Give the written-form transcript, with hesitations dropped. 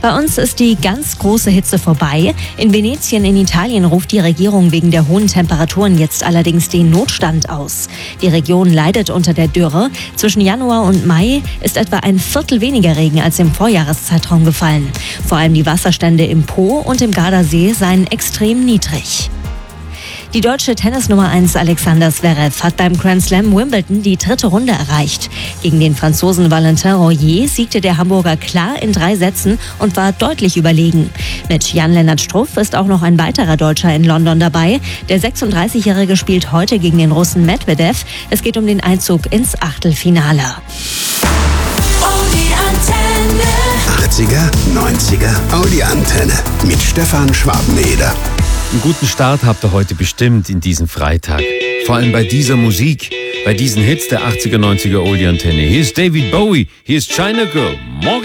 Bei uns ist die ganz große Hitze vorbei. In Venetien in Italien ruft die Regierung wegen der hohen Temperaturen jetzt allerdings den Notstand aus. Die Region leidet unter der Dürre. Zwischen Januar und Mai ist etwa ein Viertel weniger Regen als im Vorjahreszeitraum gefallen. Vor allem die Wasserstände im Po und im Gardasee seien extrem niedrig. Die deutsche Tennisnummer 1 Alexander Zverev hat beim Grand Slam Wimbledon die 3. Runde erreicht. Gegen den Franzosen Valentin Royer siegte der Hamburger klar in 3 Sätzen und war deutlich überlegen. Mit Jan-Lennart Struff ist auch noch ein weiterer Deutscher in London dabei. Der 36-Jährige spielt heute gegen den Russen Medvedev. Es geht um den Einzug ins Achtelfinale. 80er, 90er, Audi-Antenne mit Stefan Schwabeneder. Einen guten Start habt ihr heute bestimmt in diesem Freitag. Vor allem bei dieser Musik, bei diesen Hits der 80er, 90er Audi-Antenne. Hier ist David Bowie, hier ist China Girl. Morgen.